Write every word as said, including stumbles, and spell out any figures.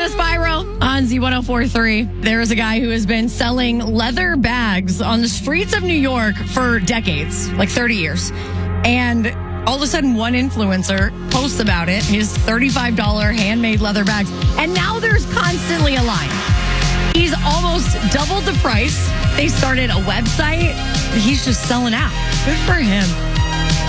to Spiral on Z ten forty-three. There is a guy who has been selling leather bags on the streets of New York for decades, like thirty years. And all of a sudden, one influencer posts about it, his thirty-five dollars handmade leather bags. And now there's constantly a line. He's almost doubled the price. They started a website. He's just selling out. Good for him.